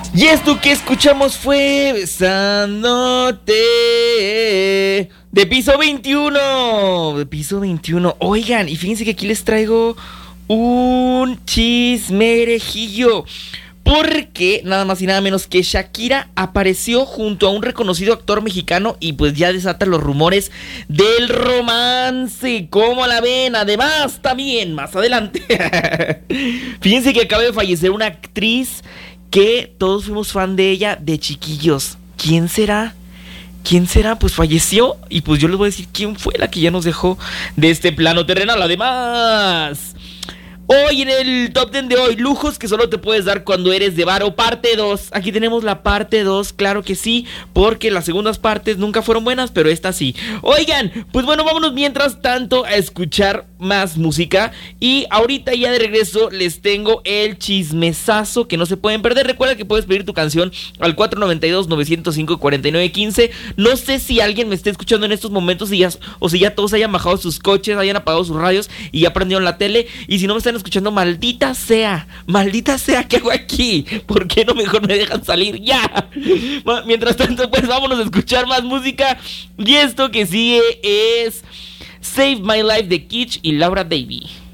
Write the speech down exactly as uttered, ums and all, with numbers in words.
Y esto que escuchamos fue Besándote de Piso veintiuno. De Piso veintiuno. Oigan, y fíjense que aquí les traigo un chismerejillo. Porque nada más y nada menos que Shakira apareció junto a un reconocido actor mexicano y pues ya desata los rumores del romance. ¿Cómo la ven? Además, también más adelante. Fíjense que acaba de fallecer una actriz que todos fuimos fan de ella de chiquillos. ¿Quién será? ¿Quién será? Pues falleció y pues yo les voy a decir quién fue la que ya nos dejó de este plano terrenal. Además, hoy en el top diez de hoy, lujos que solo te puedes dar cuando eres de varo, parte dos. Aquí tenemos la parte dos, claro que sí, porque las segundas partes nunca fueron buenas, pero esta sí. Oigan, pues bueno, vámonos mientras tanto a escuchar más música. Y ahorita ya de regreso les tengo el chismesazo que no se pueden perder. Recuerda que puedes pedir tu canción al cuatro nueve dos, nueve cero cinco, cuatro nueve uno cinco. No sé si alguien me esté escuchando en estos momentos y ya, o si ya todos hayan bajado sus coches, hayan apagado sus radios y ya prendieron la tele. Y si no me están escuchando, maldita sea, maldita sea, ¿qué hago aquí? ¿Por qué no mejor me dejan salir ya? Mientras tanto, pues vámonos a escuchar más música. Y esto que sigue es Save My Life de Kitsch y Laura Davey.